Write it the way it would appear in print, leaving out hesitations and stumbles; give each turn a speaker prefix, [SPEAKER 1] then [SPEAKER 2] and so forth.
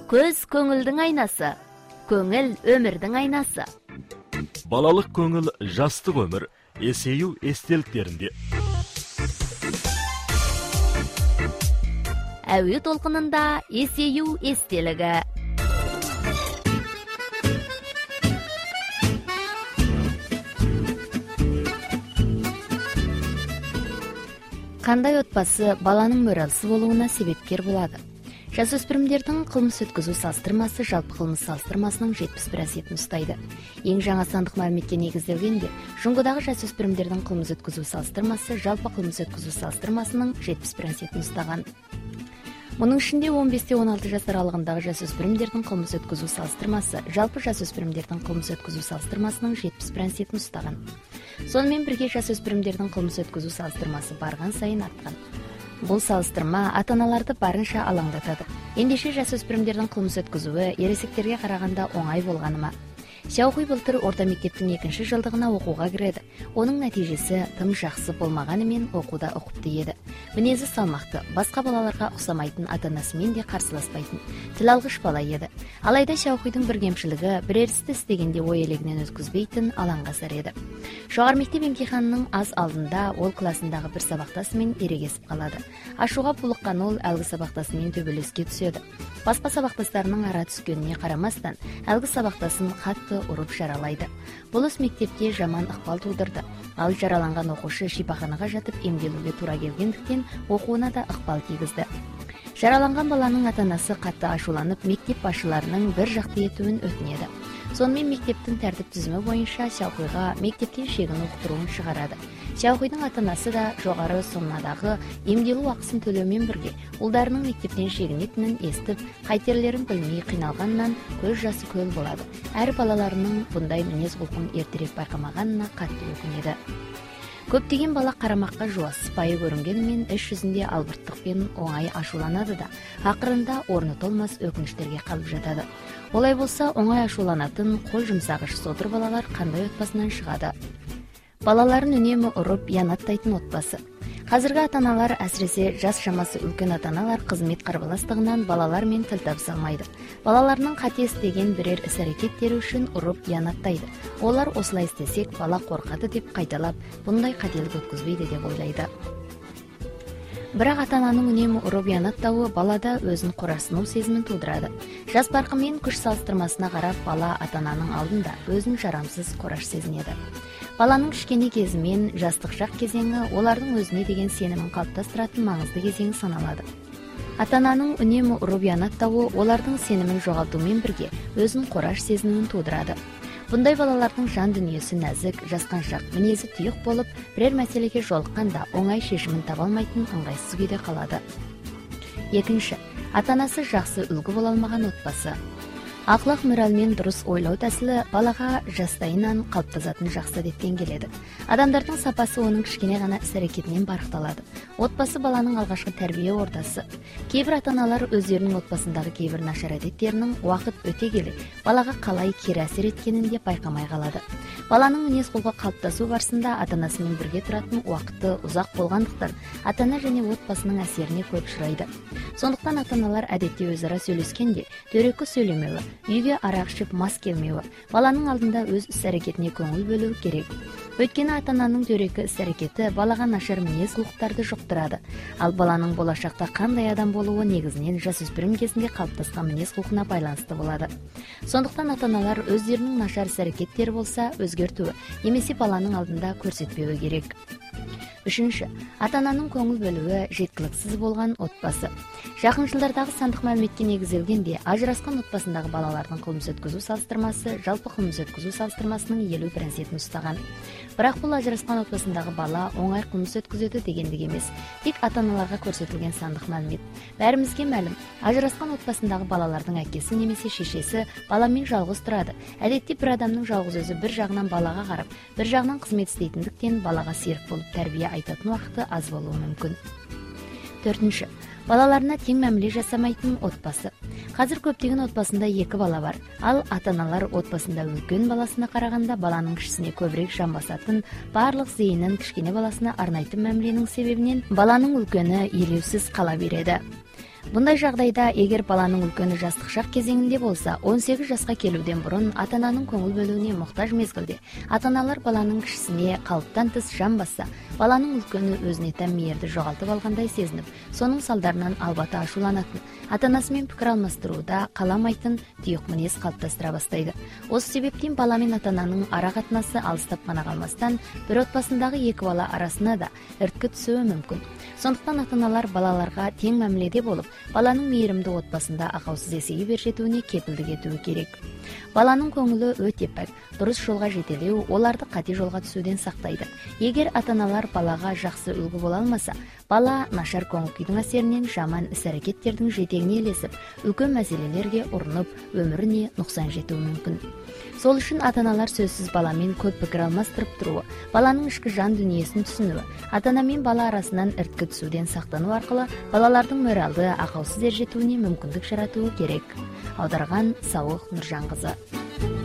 [SPEAKER 1] Көз көңілдің айнасы, көңіл өмірдің айнасы.
[SPEAKER 2] Балалық көңіл жастық өмір, есею естеліктерінде.
[SPEAKER 1] Әуе толқынында есею естелігі. Қандай отбасы баланың мөралсы болуына себепкер болады? Жасөспірімдердің қылмыс өткізу салыстырмасы жалпы қылмыс салыстырмасының 71% ұстайды. Ең жаңа сандық мәліметке негізделгенде, жұңғыдағы жасөспірімдердің қылмыс өткізу салыстырмасы жалпы қылмыс өткізу салыстырмасының 70% ұстаған. Мұның ішінде 15-16 жас аралығындағы жасөспірімдердің қылмыс өткізу салыстырмасы жалпы жасөспірімдердің қылмыс өткізу салыстырмасының 70% ұстаған. Сонымен бірге жасөспірімдердің қылмыс өткізу салыстырмасы барған сайын артқан. Бұл салыстырма ата-аналарды барынша алаңдатады. Ендеше жасөспірімдердің қылмыс өткізуі ересектерге қарағанда оңай болғаны ма? Шауқи былтыр орта мектептің 2-ші жылдығына оқуға кіреді. Оның нәтижесі тым жақсы болмағанымен оқуда ұқыпты еді. Мінезі салмақты, басқа балаларға ұқсамайтын, ата-анасымен де қарсыласпайтын, тіл алғыш бала еді. Алайда Шауқидің бір кемшілігі бірер істі істегенде ой елегінен өткізбейтін алаңғасар еді. Жоғары мектеп емтиханының аз алдында ол класындағы бір сабақтасымен ерегесіп қалады. Ашуға булыққан ол әлгі сабақтасымен төбелеске түседі. Басқа сабақтастарының ара түскеніне қарамастан, әлгі сабақтасын қатты ұрып жаралайды. Бұл іс мектепте жаман ықпал тудырды. Ал жараланған оқушы шипаханаға жатып емделуге тура келгендіктен оқуына да ықпал тигізді. Жараланған баланың ата-анасы қатты ашуланып, мектеп басшыларының бір жақты етуін өтінеді. Сонымен мектептің тәртіп тізімі бойынша Шауқиға мектептен шегін оқытыруын шығарады. Шауқидің ата-анасы да жоғары сомадағы емделу ақысын төлеумен бірге ұлдарының мектептен шегінетінін естіп, қайтерлерін білмей қиналғаннан көз жасы көл болады. Әр балаларының бұндай мінез құлқын ертерек байқамағанына қатты өкінеді. Көптеген бала қарамаққа жуас, сыпайы көрінгенімен іс жүзінде албырттықпен оңай ашуланады да, ақырында орны толмас өкініштерге қалып жатады. Олай болса, оңай ашуланатын, қол жұмсағыш содыр балалар қандай отбасынан шығады? Балаларын үнемі ұрып, янаттайтын отбасы. Қазіргі ата-аналар, әсіресе жас шамасы үлкен ата-аналар қызмет қарбаластығынан балалармен тіл табыса алмайды. Балаларының қате істеген бірер іс-әрекеттері үшін ұрып, янаттайды. Олар осылай істесек, бала қорқады деп қайталап, бұндай қателік өткізбейді деп ойлайды. Бірақ ата-ананың үнемі ұрып янаттауы балада өзін қорасыну сезімін тудырады. Жас барқымен күш салыстырмасына қарап, бала ата-ананың алдында өзін жарамсыз қораш сезінеді. Баланың кішкене кезі мен жастық шақ кезеңі олардың өзіне деген сенімін қалыптастыратын маңызды кезең саналады. Ата-ананың үнемі ұрып янаттауы олардың сенімін жоғалтумен бірге өзін қораш сезінуін тудырады. Бұндай балалардың жан дүниесі нәзік, жасқаншақ, мінезі тұйық болып, бірер мәселеге жолыққанда оңай шешімін таба алмайтын ыңғайсыз күйде қалады. Екінші, ата-анасы жақсы үлгі бола алмаған отбасы. Ақлақ моралмен дұрыс ойлау тәсілі балаға жастайынан қалыптасатын жақсы әдеттен келеді. Адамдардың сапасы оның кішкене ғана іс-әрекетінен барықталады. Отбасы баланың алғашқы тәрбие ордасы. Кейбір ата-аналар өздерінің отбасындағы кейбір нашар әдеттерінің уақыт өте келе балаға қалай кері әсер еткенін де байқамай қалады. Баланың мінез құлқы қалыптасу барысында ата-анасымен бірге тұратын уақыты ұзақ болғандықтан, ата-ана және отбасының әсеріне көп ұшырайды. Сондықтан ата-аналар әдетте өзара сөйлескенде дөрекі сөйлемеуі, үйге арақ ішіп мас келмеуі, баланың алдында өз іс-әрекетіне көңіл бөлу керек. Өйткені ата-ананың дөрекі іс-әрекеті балаға нашар мінез құлықтарды жұқтырады. Ал баланың болашақта қандай адам болуы негізінен жасөспірім кезінде қалыптасқан мінез құлқына байланысты болады. Сондықтан ата-аналар өздерінің нашар іс-әрекеттері болса өзгертуі, немесе баланың алдында көрсетпеуі керек. Үшінші, ата-ананың көңіл бөлуі жеткіліксіз болған отбасы. Жақын жылдардағы сандық мәліметке негізделгенде, ажырасқан отбасындағы балалардың қылмыс өткізу салыстырмасы жалпы қылмыс өткізу салыстырмасының 50% ұстаған. Бірақ бұл ажырасқан отбасындағы бала оңай қылмыс өткізеді дегендік емес, тек ата-аналарға көрсетілген сандық мәлімет. Бәрімізге мәлім, ажырасқан отбасындағы балалардың әкесі немесе шешесі баламен жалғыз тұрады. Әдетте бір адамның жалғыз өзі бір жағынан балаға қарап, бір жағынан қызмет істейтіндіктен балаға серік болып тәрбие айтатын уақыты аз болуы мүмкін. Төртінші, балаларына тең мәміле жасамайтын отбасы. Қазір көптеген отбасында 2 бала бар, ал ата-аналар отбасында үлкен баласына қарағанда баланың кішісіне көбірек жан басатын, барлық зейінін кішкене баласына арнайтын мәміленің себебінен баланың үлкені елеусіз қала береді. Бұндай жағдайда, егер баланың үлкені жастық шақ кезеңінде болса, 18 жасқа келуден бұрын ата-ананың көңіл бөлуіне мұқтаж мезгілде, ата-аналар баланың кішісіне қалыптан тыс жан басса, баланың үлкені өзіне тән мейірді жоғалтып алғандай сезініп, соның салдарынан албата ашуланатын, ата-анасымен пікір алмастыруда қаламайтын тұйық мінез қалыптастыра бастайды. Осы себептен бала мен ата-ананың ара қатынасы алыстап қана қалмастан, бір отбасындағы екі бала арасына да іріткі түсуі мүмкін. Сондықтан ата-аналар балаларға тең мәміледе болып, баланың мейірімді отбасында ақаусыз есеге бер жетуіне кепілдік етуі керек. Баланың көңілі өте пәк, дұрыс жолға жетелеу оларды қате жолға түсуден сақтайды. Егер ата-аналар балаға жақсы үлгі бола алмаса, бала нашар көңіл күйдің әсерінен жаман іс-әрекеттердің жетегіне ілесіп, үлкен мәселелерге ұрынып, өміріне нұқсан жетуі мүмкін. Сол үшін ата-аналар сөзсіз баламен көп пікір алмастырып тұруы, баланың ішкі жан дүниесін түсінуі, ата-ана мен бала арасынан іріткі түсуден сақтану арқылы балалардың моральды ақаусыз ержетуіне мүмкіндік жаратуы керек. Аударған Сауық Нұржанқызы.